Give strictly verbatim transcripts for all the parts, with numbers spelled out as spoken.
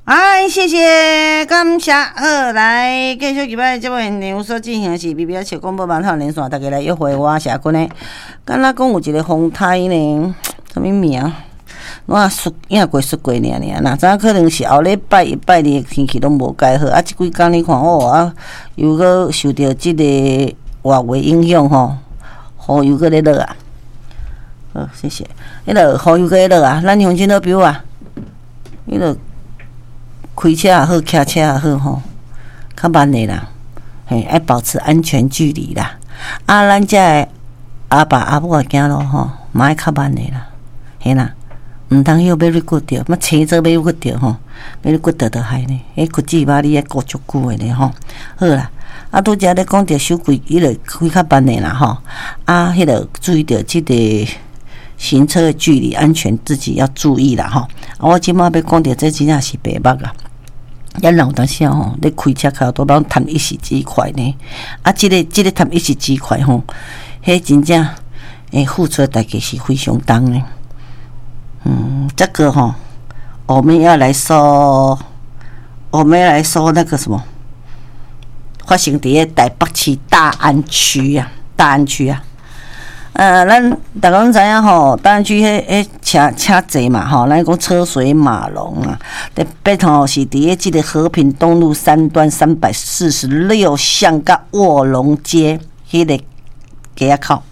哎，谢谢，感谢。好，来继续今摆节目现场所进行的是 B B S 广播网套连线，大家来约会我社群的。敢若讲有一个风台呢，什么名？我说影过说过尔尔，哪知影可能是后礼拜一拜二的天气拢无介好，啊，即几工你看哦啊，又搁受到即个外围影响吼，雨又搁咧落啊。好，谢谢。迄落雨又搁咧落啊，咱乡亲好朋友啊，迄落。开车也好，骑车也好吼，较慢的啦，嘿，爱保持安全距离啦。啊，咱遮的阿爸阿母啊，行路吼，嘛爱较慢的啦，嘿啦，毋通迄个要你骨着，乜车做要骨着吼，要你骨着着害呢。迄骨子巴你爱顾足久的咧吼。好啦，啊，拄则咧讲着手机，迄个开较慢的啦吼，啊，迄个注意着即个。行车的距离安全自己要注意啦吼！啊，我即摆要讲到这真正是白目啦。咱人有当时吼，咧开车开多拢贪一时之快呢。啊，即、这个即、这个贪一时之快吼，迄真正诶付出的代价是非常重的。嗯，这个吼，我们要来说，我们要来说那个什么，发生伫个台北市大安区啊，大安区啊。呃，咱大家拢知影吼，大安区迄迄车车侪嘛吼，咱讲车水马龙啊。特别吼是伫个即个和平东路三段三百四十六巷甲卧龙街迄个街仔口，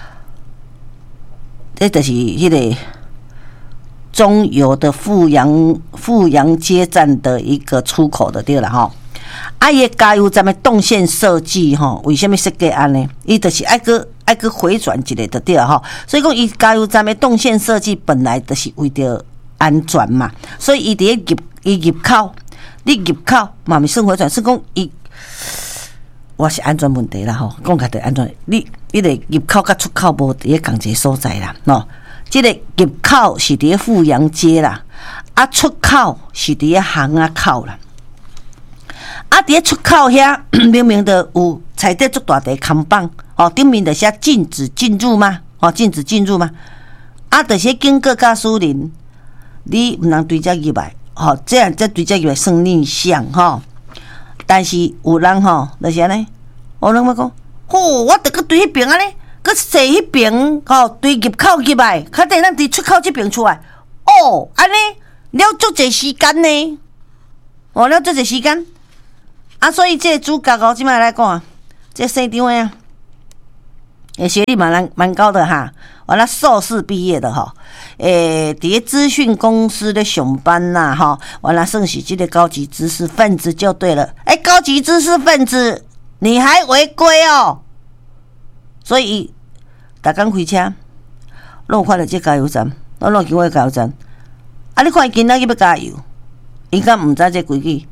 这就是迄个中油的富阳富阳街站的一个出口的对啦吼。啊，伊个加油站的动线设计吼，为什么设计安尼？伊就是爱个。爱去回转一个就对了吼，所以讲伊加油站的动线设计本来就是为着安全嘛，所以伊伫个入伊入口，你入口嘛咪算回转，是讲伊我是安全问题啦吼，讲起来安全，你你个入口甲出口无伫个同一个所在啦，喏，即个入口是伫个富阳街啦，啊出口是伫个巷仔口啦。啊！伫出口遐明明的有彩底足大地看板，哦，顶面的写禁止进入吗？哦，禁止进入吗？啊，就是经过甲树林，你毋通对遮入来，吼、哦，这样这对遮入来算逆向，吼、哦。但是有人吼，就是安尼，有人要讲，吼，我得去对迄边安尼，去坐迄边，吼，对入口入来，较等咱伫出口这边出来，哦，安尼了足侪时间呢，哦，了足侪时间。啊，所以这个主角哦，即摆来讲啊，这县长啊，诶，学历蛮蛮高的哈，完了硕士毕业的哈，诶，伫个资讯公司咧上班呐哈，完了算是这个高级知识分子就对了，诶、欸，高级知识分子你还违规哦，所以逐工开车，拢有看到这加油站，拢拢经过加油站，啊，你看伊今仔日要加油，伊敢毋知这规矩？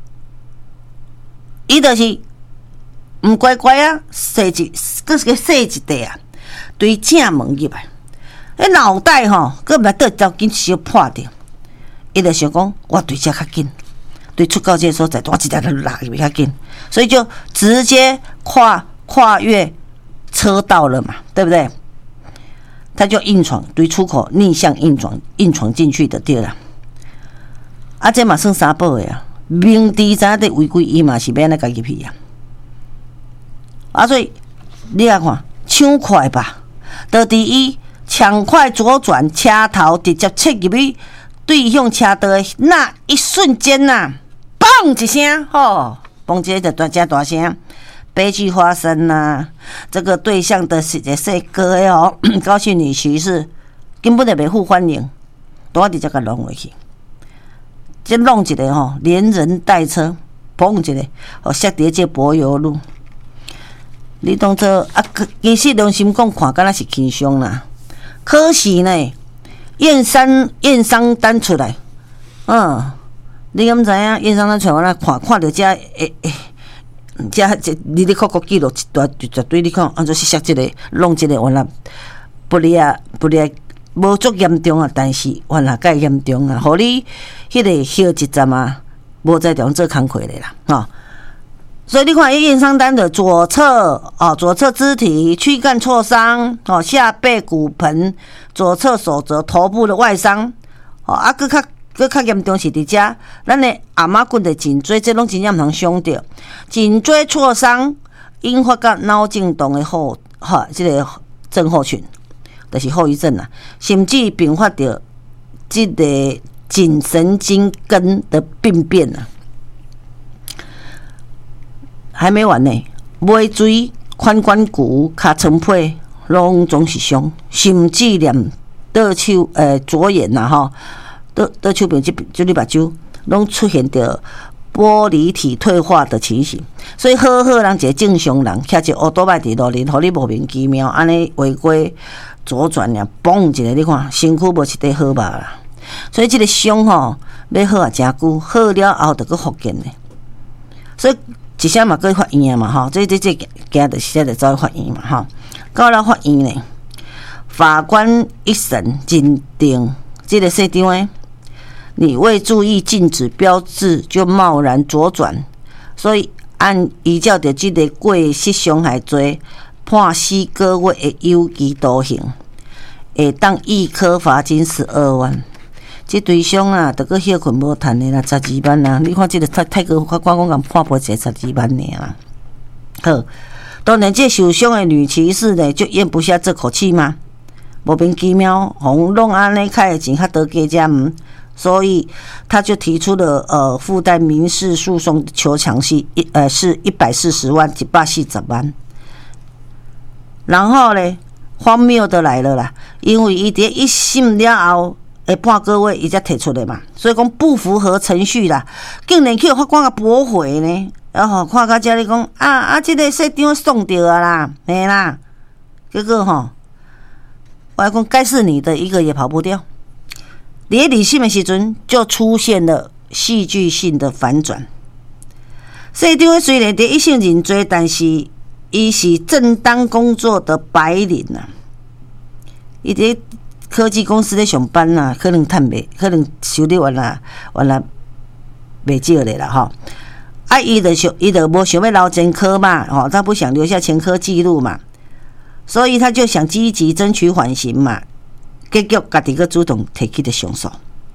伊就是毋乖乖啊，踅一，佫是个踅一地啊，对正门入来，迄脑袋吼，佫毋知倒条紧小破掉，伊就想讲，我对遮较紧，对出口这个所在，我直接就拉入较紧，所以就直接跨跨越车道了嘛，对不对？他就硬闯，对出口逆向硬闯，硬闯进去的对啦。啊，这嘛算三宝的啊。明知知影违规，伊嘛是要安尼家入去啊！啊，所以你来看，抢快吧，就伫伊抢快左转车头，直接切入去对向车道的那一瞬间呐、啊，嘣一声，吼，嘣一个就真大声，悲剧发生呐、啊！这个对象的是一个帅哥哦，高姓女骑士根本就袂受欢迎，多直接甲弄回去。这弄一个吼，连人带车，砰一个，哦，摔伫这柏油路。你当作啊，其实良心讲，看敢若是轻伤啦。可是呢，验伤验伤单出来，嗯，你敢知影？验伤单出来，我来看看到这诶诶，这这哩哩扣扣记录一段，就绝对你看，按照是摔这个，弄这个，原来不哩啊，不哩。无足严重啊，但是原来介严重啊，互你迄个休一站啊，无在中做工课的啦，吼、哦。所以你看，伊验伤单的左侧哦，左侧肢体躯干挫伤，哦，下背骨盆，左侧手肘头部的外伤，哦，啊，佮较佫较严重是伫遮，咱的阿妈棍的颈椎，这拢真正毋通伤着。颈椎挫伤引发到脑震动的后，哈，这个症候群，就是后遗症啦，甚至并发着这个颈神经根的病变啊。还没完呢，尾椎、髋关节、骹床皮拢总是伤，甚至连倒手诶左眼呐吼，倒倒手边即即里目睭拢出现着玻璃体退化的情形。所以好好人一个正常人，骑一乌多摆伫路面，互你莫名其妙安尼违规左转呀，嘣一个你看，身躯无一块好肉啦。所以即个伤吼要好啊，真久，好了后就搁复健咧。所以一声嘛，搁去法院嘛，吼，这这这惊就是现在走去法院嘛，吼，到了法院呢，法官一审认定，这个小张诶，你未注意禁止标志就贸然左转，所以按依照着这个过失伤害罪，判四个月的有期徒刑，会当一科罚金十二万。这对伤啊，得个休困无趁的啦，十二万啦。你看这个泰泰国法官讲，共判赔一十二万尔啦。好，当然这受伤的女骑士呢，就咽不下这口气嘛。莫名其妙，红弄安尼开的钱较多加加唔，所以他就提出了呃附带民事诉讼求偿是一呃是一百四十万，一百四十万。然后呢，荒谬的来了啦，因为伊伫一审了后。会判个月，伊才提出来嘛，所以讲不符合程序啦，竟然去法官甲驳回呢。然后看到这里讲啊啊，这个小张送掉啊啦，嘿啦，结果吼，我还讲该是你的一个也跑不掉。伫二审的时阵，就出现了戏剧性的反转。小张虽然伫一审认罪，但是伊是正当工作的白领啊，伊伫科技公司咧上班啦，可能趁袂，可能收入原来原来袂少咧啦吼。啊，伊就想，伊就无想要捞前科嘛，吼，他不想留下前科记录嘛，所以他就想积极争取缓刑嘛。结果家己个主动提起的上诉，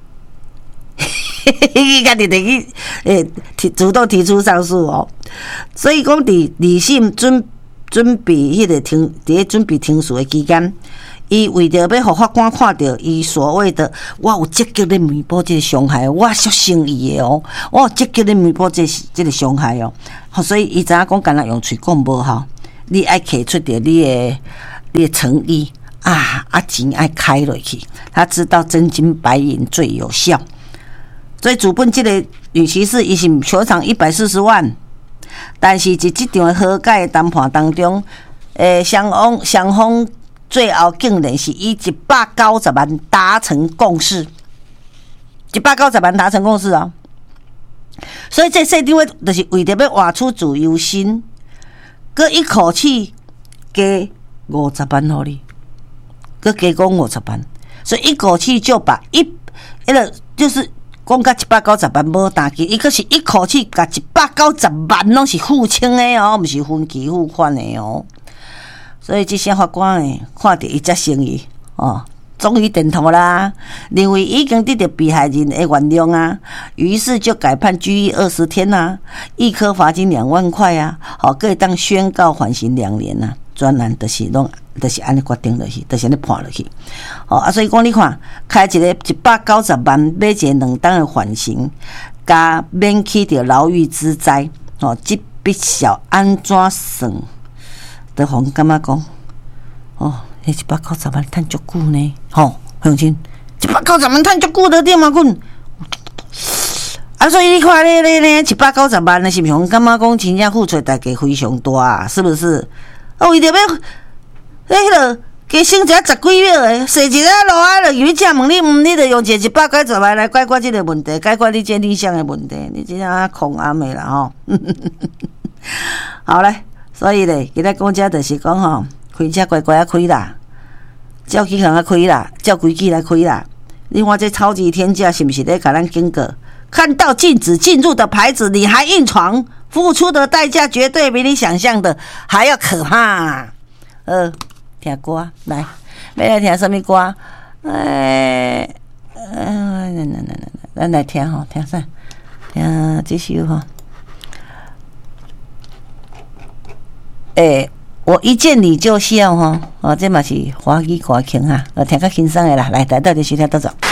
家己提起诶，提主动提出上诉哦。所以讲，伫二审准准备迄个听，伫咧准备听诉的期间。伊为着要互法官看到伊所谓的我有积极咧弥补这个伤害，我属诚意的哦，我有积极咧弥补这这个伤害哦，所以伊知影讲，干那用嘴讲无效，你爱摕出着你的你的诚意啊，啊钱爱开落去，他知道真金白银最有效，所以主本这个女骑士伊是求偿一百四十万，但是伫这场和解谈判当中，诶，双方双方。最后竟然是以一百九十万达成共识，一百九十万达成共识啊！所以这小张就是为着要画出自由心，佮一口气加五十万互你，佮加讲五十万，所以一口气就把一迄个就是讲甲一百九十万无打击，伊可是一口气甲一百九十万拢是付清的哦，毋是分期付款的哦。所以这些法官诶，看到伊才诚意哦，终于点头啦，认为已经得到被害人的原谅啊，于是就改判拘役二十天啊，一科罚金两万块啊，好，可以当宣告缓刑两年啊。专栏就是拢，就是安尼决定落去，就是安尼判落去。哦啊，所以讲你看，开一个一百九十万买一个两档的缓刑，加免去着牢狱之灾，哦，这笔小安怎算？德宏感觉讲，哦，迄一百九十万趁足久呢，吼，乡亲，一百九十万趁足久的点嘛滚，啊，所以你看咧咧咧，一百九十万的是毋是？感觉讲真正付出代价非常大啊，是不是？啊，为着要，迄个加省一下十几秒的，洗一下落啊，就去请问你，毋，你着用一一百九十万来解决即个问题，解决你这理想的问题，你真正空暗的啦吼。好嘞。所以咧，今仔讲遮就是讲吼，开车乖乖啊开啦，照起行啊开啦，照规矩来开啦。你看这超级天价是不是咧？甲咱警告，看到禁止进入的牌子，你还硬闯，付出的代价绝对比你想象的还要可怕。呃，听歌来，要来听什么歌？哎，哎，来来来来来。 咱来听吼，听啥？听这首吼。诶、欸，我一见你就笑吼，哦，这嘛是华语歌曲哈，呃，听较轻松的啦，来，来到这时听到走。